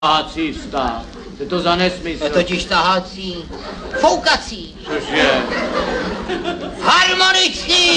Tahácí vztah. Je to za nesmysl. Je totiž tahácí, foukací. Což je? Harmonický!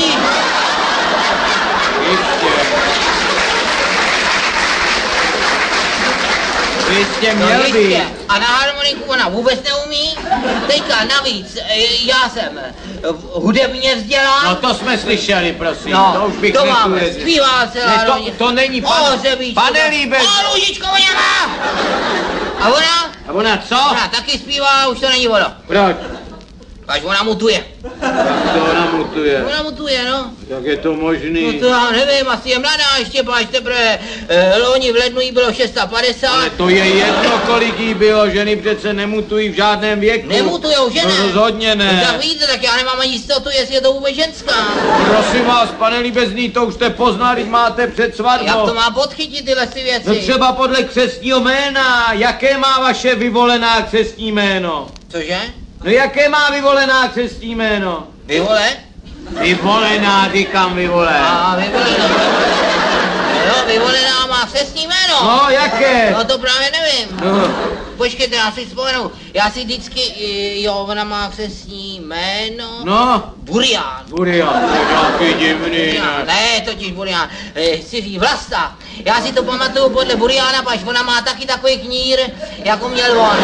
Jistě měl být. A na harmoniku ona vůbec neumí. Teďka navíc, já jsem hudebně vzdělán. No to jsme slyšeli, prosím. No, to už bych to máme, neuvěřil. zpívá celá Ne, to není pane Líbek. O, Růžičko, Voňava! A ona? A ona co? Ona taky zpívá, už to není ono. Proč? Až ona mutuje. Jak to ona mutuje? Ona mutuje, no. Jak je to možný? No to já nevím, asi je mladá ještě, až teprve loni v lednu jí bylo 650. Ale to je jedno, kolik jí bylo, ženy přece nemutují v žádném věku. Nemutujou, že ne? No rozhodně ne. No tak víte, tak já nemám ani jistotu, jestli je to vůbec ženská. Prosím vás, pane Líbezný, to už jste poznali, když máte před svatbou. Jak to má podchytit tyhle ty věci? No třeba podle křestního jména. Jaké má vaše vyvolená křestní jméno? Cože? No jaké má vyvolená křestní jméno? Vyvole? Vyvolená, ty kam vyvole? A vyvolená. Jo, vyvolená má křestní jméno. No, jaké? No to právě nevím. No. Počkejte, já si vzpomenu. Já si vždycky, jo, ona má křestní jméno. No. Burián. Burián, to je nějaký divný, ne? Ne, totiž Burián. Chci říct Vlasta. Já si to pamatuju podle Buriána, pač ona má taky takový knír, jako měl on.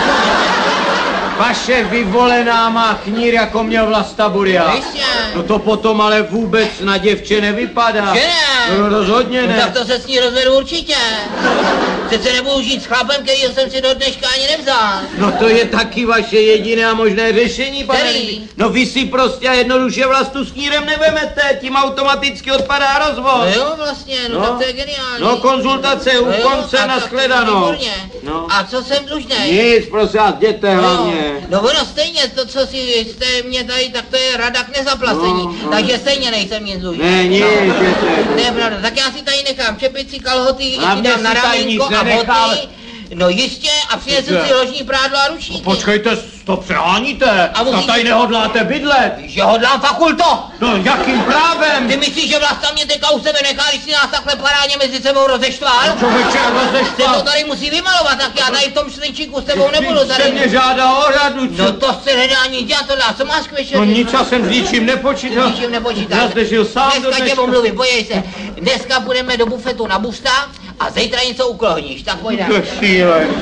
Vaše vyvolená má knír, jako měl Vlasta Burián. Jistě. No to potom ale vůbec na děvče nevypadá. Že ne? No rozhodně ne. No tak to se s ní rozvedu určitě. Přece nebudu žít s chlapem, kterýho jsem si do dneška ani nevzal. No to je taky vaše jediné a možné řešení, pane Který? Líbí. No vy si prostě a jednoduše Vlastu s knírem nevemete, tím automaticky odpadá rozvod. No jo, vlastně, no tak to je geniální. No konzultace u konce, a nashledanou. výborně. No. A co jsem dlužnej? Nic, prosím vás, jděte hlavně. No ono stejně, to, co si jste mě tady, tak to je rada k nezaplacení. No. Takže stejně nejsem nic dlužný. Ne, nic, jděte. To je pravda, tak já si tady nechám čepici, kalhoty, Hlavně dám na si tady ramínko nic a nenechal. boty. No jistě, a přinesu si ložní prádlo a ručníky. Počkejte, to přeháníte. A musíte- tady nehodláte bydlet. Že hodlám fakulto! No jakým právem? Ty myslíš, že Vlasta mě teďka u sebe nechá, když si nás takhle parádně mezi sebou rozeštval? Člověče, Se to rozeštval. tady musí vymalovat, tak já tady v tom slinčíku s tebou nebudu Jste mě tady. žádá o radu, co? No to se nedá nic dělat, tohle, a co máš k večeři? No nic, já jsem s ničím nepočítal. Ničím nepočítáš. Já zde žil sám do Dneska tě dneška. omluvím, podívej se. Dneska půjdeme do bufetu na busta a zítra něco uklohníš, tak To pojďme. je šílený.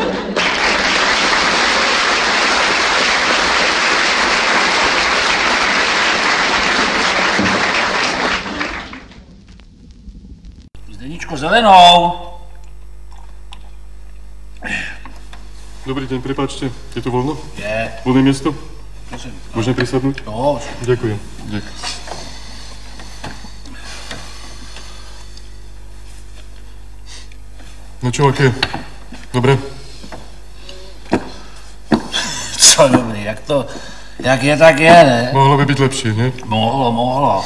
Zdeničko zelenou. Dobrý deň, prepáčte, je tu voľno? Je. Voľné miesto? Prosím. Môžem prisadnúť? No, Ďakujem. Ďakujem. No čo, aké? Dobre? co dobrý, jak je, tak je, ne? Mohlo by byť lepšie, nie? Mohlo.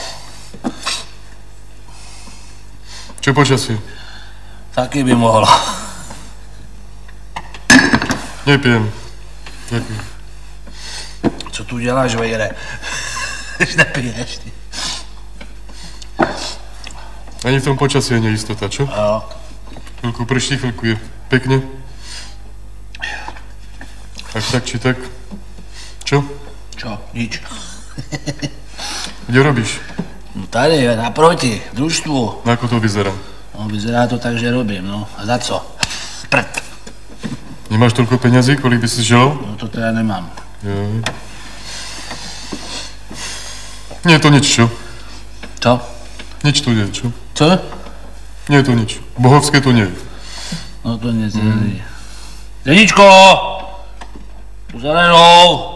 Čo počasie? Taky by mohlo. Nepijem. Ďakujem. Co tu děláš, vejre? Když nepiješ, ty. Ani v tom počasí je neistota, čo? Jo. Chvíľku prší, chvíľku je pekne. Tak či tak. Čo? Čo? Nič. Kde robíš? No tady, naproti, v družstvu. No ako to vyzerá? No, vyzerá to tak, že robím, no. A za co? Prd. Nemáš toľko peňazí, kolik by si želal? No to teda nemám. Jo. Nie je to nič, čo? Co? Nič tu nie je, čo? Co? Nie je to nič. Bohovské to nie je. No to nic není. Zdeničko! Tu zelenou!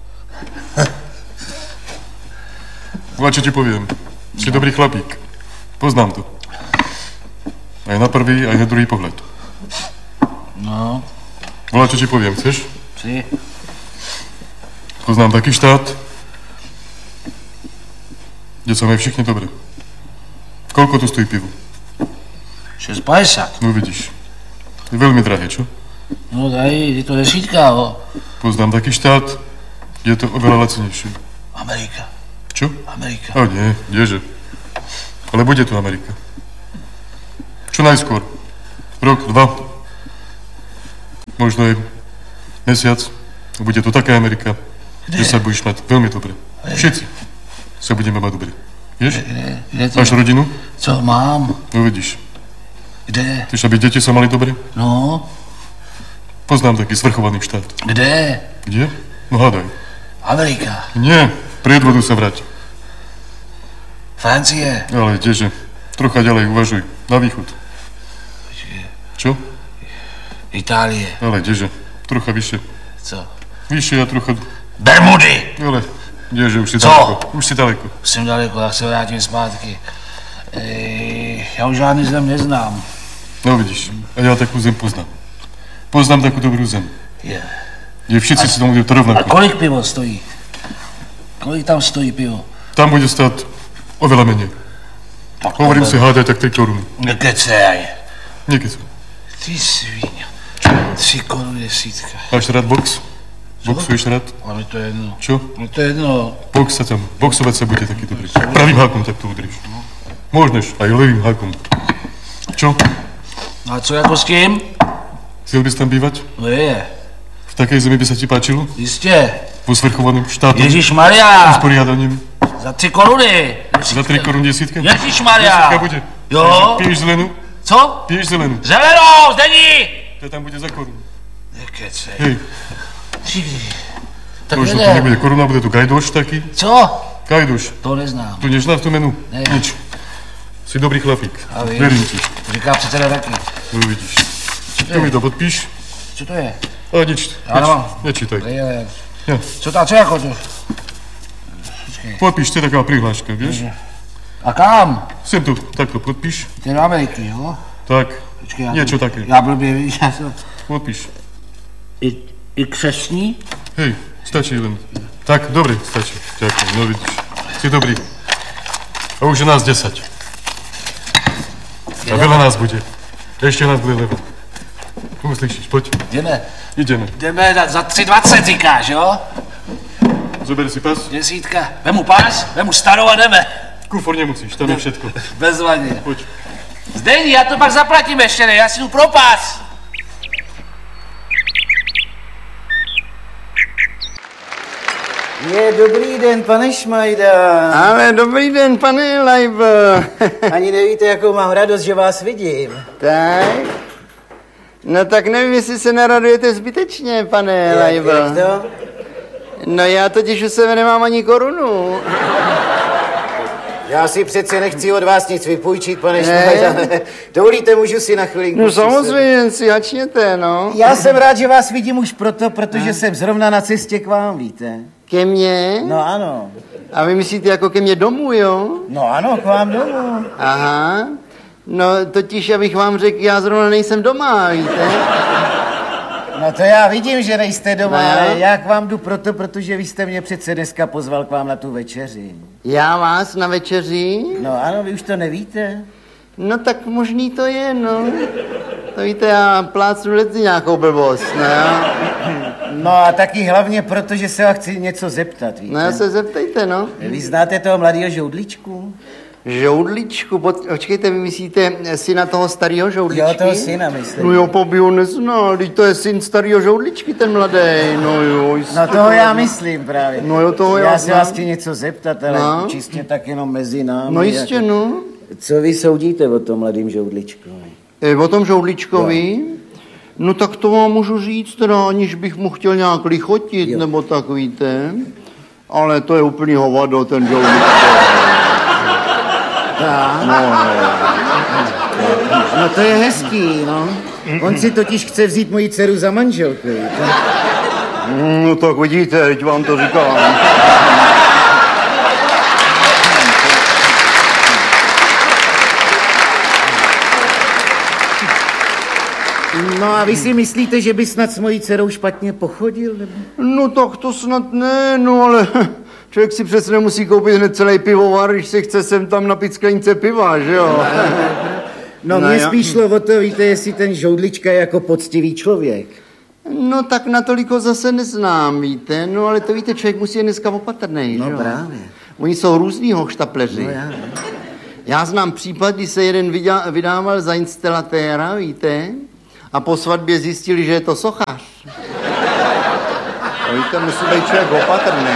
Volá, čo ti poviem. Si dobrý chlapík. Poznám to. Aj na prvý, aj na druhý pohled. No, Volá, čo ti poviem, chceš? si? Poznám taký štát, kde sa majú všichni dobre. Koľko tu stojí pivo? 6,50. No vidíš. Je veľmi drahé, čo? No tady, je to desítka, o. Poznám taký štát, kde je to oveľa lacenejšie. Amerika. Čo? Amerika. A nie, kdeže. Ale bude tu Amerika. Čo najskôr. Rok, dva. možno aj mesiac. Bude to taká Amerika, že sa budeš mať veľmi dobre. Všetci sa budeme mať dobre. Vieš? Kde ty? Máš rodinu? Co mám? No vidíš. Kde? Chceš, aby deti sa mali dobre? No, Poznám taký svrchovaný štát. kde? Kde? No hádaj. Amerika. Nie, pred vodu sa vrať. Francie. Ale kdeže? Trocha ďalej uvažuj. Na východ. Čo? Itálie. Ale kdeže? Trocha vyššie. Co? Vyššie a trocha... Bermudy. Ale kdeže? Už si Co? daleko. Už si daleko. Jsem daleko, tak se vrátím zpátky. Já už žádný zem neznám. No vidíš. A ja takú zem poznám. Poznám takú dobrú zem. Je. Kde všetci si tam budú to A rovnako. kolik pivo stojí? Kolik tam stojí pivo? Tam bude stať oveľa menej. Hovorím si hádať tak 3 koruny. Nekecej. Niekedy. Ty svíňa. 3 koruny desítka. Máš rád box? Boxuješ rád? A mi to jedno. Čo? Mi to jedno. Box sa tam, boxovať sa bude taký dobrý. Pravým hákom tak to udrieš. Môžeš, aj levým hákom. Čo? A co jako s tím? Chcel bys tam bývať? No je. V takej zemi by sa ti páčilo? Jistě. Vo svrchovanom štátom? Ježíš Maria. S poriadaním? Za 3 koruny. Za 3 koruny desítka? Ježíš Maria. Desítka bude. Jo. Piješ zelenú? Co? Piješ zelenú? Zelenou, zdení. To tam bude za korunu. Nekecej. Hej, Tak možno to jde. nebude koruna, bude tu gajdoš taký. Co? Gajdoš. To neznám. Tu neznáš to menu? Ne. Nič. Si dobrý chlapík. A vy? Verím ti. Říká předseda taky. No vidíš. Tu mi to podpíš. Co to je? A nič. Já nemám. Nečítaj. Je. Ja. Co jako to? Podpíš, to je taká prihláška, vieš? A kam? Sem to takto podpíš. Ty do Ameriky, jo? Tak. Počkej, já Niečo to- také. Já blbě, víš, já jsem... Podpíš. I křesní? Hej, stačí len. Tak, dobre, stačí. Ďakujem, no vidíš. Si dobrý. A už je nás 10. A veľa nás bude. Ešte nás bude veľa. Uslyšíš, poď. Jdeme. Ideme. Jdeme za 3,20 říkáš, jo? Zober si pas. Desítka. Vemu pás, vemu starou a jdeme. Kufor nemusíš, tam je všetko. Bezvadně. Poď. Zdení, já to pak zaplatím ještě, ne? Já si jdu pro pás. Je, dobrý den, pane Šmajda. Ale dobrý den, pane Lajbo. Ani nevíte, jakou mám radost, že vás vidím. Tak? No tak nevím, jestli se naradujete zbytečně, pane Lajbo. Jak to? No já totiž u sebe nemám ani korunu. Já si přece nechci od vás nic vypůjčit, pane Šmajda. Dovolíte, můžu si na chvilinku No přisednout? samozřejmě, si hačněte, no. Já jsem rád, že vás vidím už proto, protože jsem zrovna na cestě k vám, víte. Ke mně? No ano. A vy myslíte jako ke mně domů, jo? No ano, k vám domů. Aha. No totiž, abych vám řekl, já zrovna nejsem doma, víte? No to já vidím, že nejste doma, No. ale já k vám jdu proto, protože vy jste mě přece dneska pozval k vám na tu večeři. Já vás na večeři? No ano, vy už to nevíte. No tak možný to je, no. To víte, já plácnu lety nějakou blbost, no. No a taky hlavně proto, že se vás chci něco zeptat, víte. No já se zeptejte, no. Vy znáte toho mladého žoudličku? Žoudličku, počkejte, vy myslíte syna toho starého žoudličky? Jo, toho syna, myslím. No jo, by ho neznal, teď to je syn starého žoudličky, ten mladý, no jo. No toho já myslím právě. No jo, toho já Já se znám. vás chci něco zeptat, ale No. čistě tak jenom mezi námi. No jistě, jako- no. Co vy soudíte o tom mladým žoudličkovi? O tom žoudličkovi? No tak to vám můžu říct, teda, aniž bych mu chtěl nějak lichotit, Jo. nebo tak, víte. Ale to je úplný hovado, ten žoudlička. No to je hezký, no. On si totiž chce vzít moji dceru za manželku, víte. No tak vidíte, teď vám to říkám. No a vy si myslíte, že by snad s mojí dcerou špatně pochodil? Nebo? No tak to snad ne, no ale člověk si přece nemusí koupit hned celý pivovar, když se chce sem tam napít sklenice piva, že jo? No No mně jo. spíš šlo o to, víte, jestli ten žoudlička je jako poctivý člověk. No tak natolik ho zase neznám, víte, no ale to víte, člověk musí je dneska opatrnej, No že jo? právě. Oni jsou různý hochštapleři. No já. Já znám případ, kdy se jeden vydával za instalatéra, víte, A po svatbě zjistili, že je to sochař. No, víte, musí být člověk opatrný.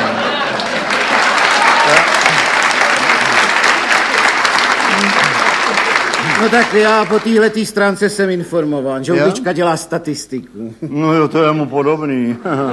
No tak já po téhletý stránce jsem informován. Jo? Žoubička dělá statistiku. No jo, to je mu podobný.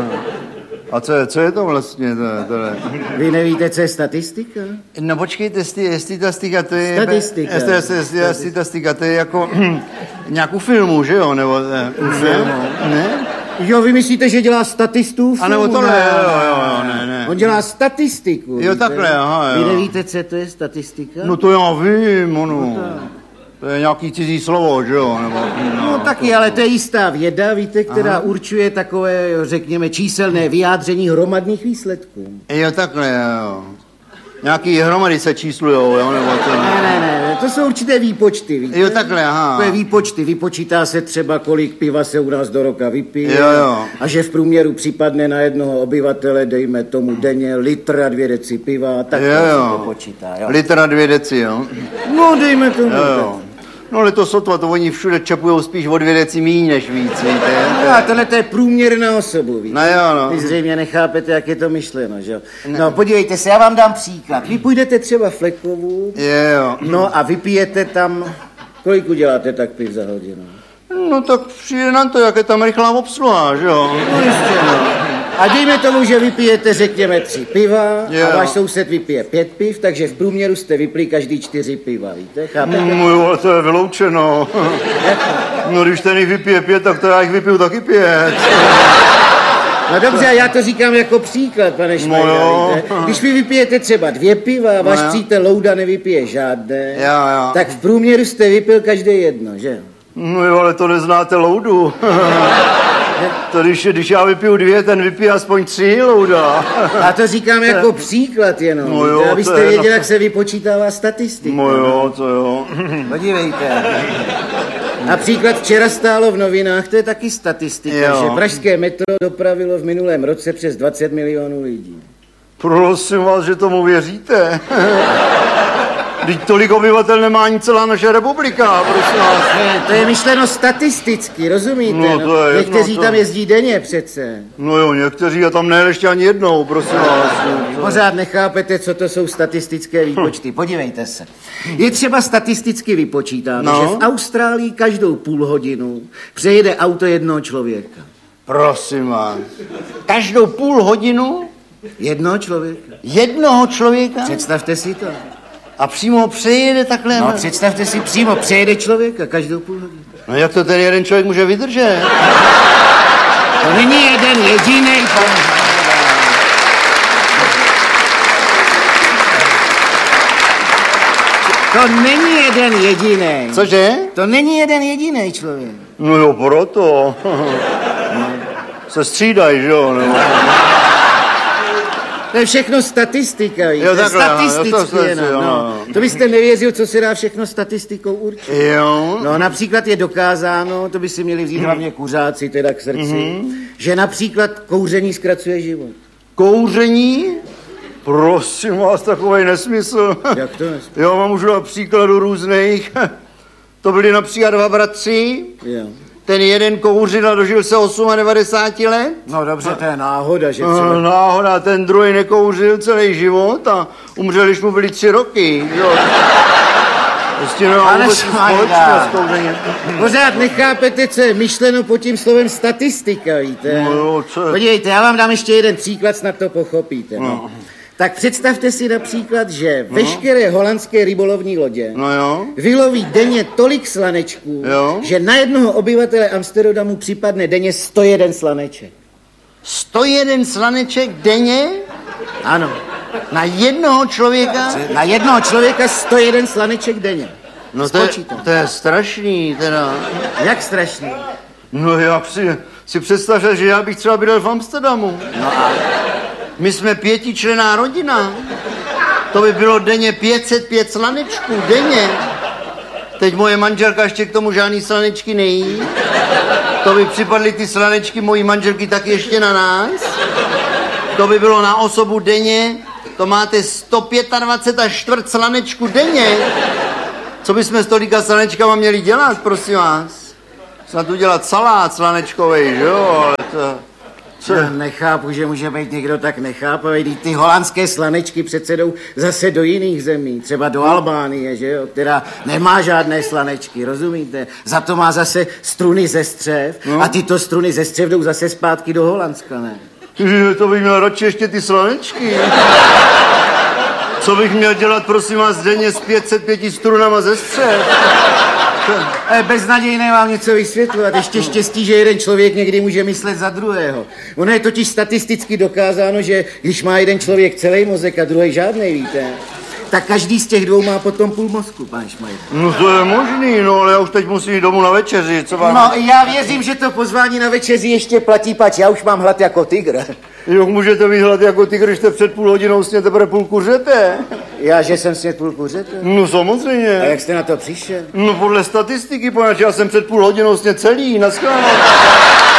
A co je to vlastně? Vy nevíte, co je statistika? No počkejte, jestli ta stika, to je... Statistika. Jestli ta stika, to je jako nějakou filmu, že jo? Nebo u filmu? Ne? Jo, vy myslíte, že dělá statistu? A nebo to ne, jo, ne. On dělá statistiku. Jo, víte? takhle, aha, jo. Vy nevíte, co to je statistika? No to já vím, ono. To je nějaký cizí slovo, že jo? Nebo, No taky, ale to je jistá věda, víte, která určuje takové, řekněme, číselné vyjádření hromadných výsledků. Jo, takhle, jo. Nějaký hromady se číslujou, jo? Nebo to... Ne, to jsou určité výpočty, víte? Jo, takhle, aha. To je výpočty, vypočítá se třeba, kolik piva se u nás do roka vypije. Jo. A že v průměru připadne na jednoho obyvatele, dejme tomu denně, litr a 2 deci piva, tak Jo. se to počítá, jo. Litr a 2 deci, jo? No, dejme tomu. Jo. No ale to sotva, to oni všude čepujou spíš o 2 deci míň než víc, víte? No a tohle to je průměr na osobu, víte? No jo, no. Vy zřejmě nechápete, jak je to myšleno, že jo? No, podívejte se, já vám dám příklad. Vy půjdete třeba Flekovu, Jo. no a vypijete tam, kolik uděláte tak piv za hodinu? No tak přijde na to, jak je tam rychlá obsluha, že jo? No jistě, no. A dejme tomu, že vypijete, řekněme, 3 piva Jo. a váš soused vypije 5 piv, takže v průměru jste vypili každý 4 piva, víte? Chápete? No jo, ale to je vyloučeno. No když ten jich vypije 5, tak to já jich vypiju taky 5. No dobře, a já to říkám jako příklad, pane Šmajda, jo. víte? Když vy vypijete třeba 2 piva a váš jo. přítel Louda nevypije žádné, Jo. tak v průměru jste vypil každý jedno, že? No jo, ale to neznáte Loudu. To když já vypiju 2, ten vypije aspoň 3 Louda. A to říkám jako příklad jenom, No jo, víte, to abyste je věděli, jak se vypočítává statistika. No jo, to jo. Podívejte. Například včera stálo v novinách, to je taky statistika, Jo. že pražské metro dopravilo v minulém roce přes 20 milionů lidí. Prosím vás, že tomu věříte. Vždyť tolik obyvatel nemá ani celá naše republika, prosím vás. Ne, to je myšleno statisticky, rozumíte? No, to je jedno, Někteří to- tam jezdí denně přece. No jo, někteří a tam nejeli ještě ani jednou, prosím vás. Pořád nechápete, co to jsou statistické výpočty. Podívejte se. Je třeba statisticky vypočítáno, No. že v Austrálii každou půl hodinu přejede auto jednoho člověka. Prosím vás. Každou půl hodinu Jednoho člověka. jednoho člověka Představte si to. a přímo ho přejede takhle. No, představte si, přímo přejede člověka každou půl hodinu. No jak to ten jeden člověk může vydržet? To není jeden jediný. To není jeden jediný. Cože? To není jeden jediný člověk. No jo, proto. Se střídají, že jo? Nebo... To je všechno statistika, víte? Jo, takhle, jo, Statisticky to jenom, jo, no. jo. To byste nevěřil, co se dá všechno statistikou určit. Jo. No například je dokázáno, to by si měli vzít hlavně kuřáci teda k srdci, že například kouření zkracuje život. Kouření? Prosím vás, takovej nesmysl. Jak to nesmysl? Jo, vám můžu dát příkladu různých. To byli například 2 bratři. Jo. Ten jeden kouřil a dožil se 98 let. No dobře, to je náhoda, že třeba... Náhoda, ten druhý nekouřil celý život a umřel, když mu byly 3 roky. Jo. Prostě nemá Ale vůbec Šmajda. společného s kouřením. Pořád nechápete, co je myšleno pod tím slovem statistika, víte? No jo, co je? Podívejte, já vám dám ještě jeden příklad, snad to pochopíte. No. Tak představte si například, že veškeré holandské rybolovní lodě No jo. vyloví denně tolik slanečků, Jo. že na jednoho obyvatele Amsterdamu připadne denně 101 slaneček. 101 slaneček denně Ano. na jednoho člověka? Na jednoho člověka 101 slaneček denně. No Spočítám. to je strašný teda. Jak strašný. No jak si představte, že já bych třeba bydlel v Amsterdamu. No a My jsme 5členná rodina. To by bylo denně 505 slanečků, denně. Teď moje manželka ještě k tomu žádný slanečky nejí. To by připadly ty slanečky mojí manželky taky ještě na nás. To by bylo na osobu denně. To máte 125 až čtvrt slanečku denně. Co bychom s tolika slanečkama měli dělat, prosím vás? snad udělat salát slanečkovej, že jo, ale to... Já nechápu, že může být někdo tak nechápavý. Vždyť ty holandské slanečky přece jdou zase do jiných zemí, třeba do Albánie, že jo, která nemá žádné slanečky, rozumíte? Za to má zase struny ze střev a tyto struny ze střev jdou zase zpátky do Holandska, ne? To bych měl radši ještě ty slanečky. Co bych měl dělat, prosím vás, denně s 505 strunama ze střev? Beznadějné vám něco vysvětlovat. Ještě štěstí, že jeden člověk někdy může myslet za druhého. Ono je totiž statisticky dokázáno, že když má jeden člověk celý mozek a druhý žádnej, víte, tak každý z těch dvou má potom půl mozku, pán Šmajdl. No to je možný, no ale já už teď musím jít domů na večeři, co vám... No já věřím, že to pozvání na večeři ještě platí, pač já už mám hlad jako tygr. Jo, můžete mít hlad jako ty, když jste před půl hodinou snět teprve půl kuřete. Já, že jsem sněd půl kuřete? No samozřejmě. A jak jste na to přišel? No podle statistiky, poněvadž já jsem před půl hodinou snět celý, naschledanou.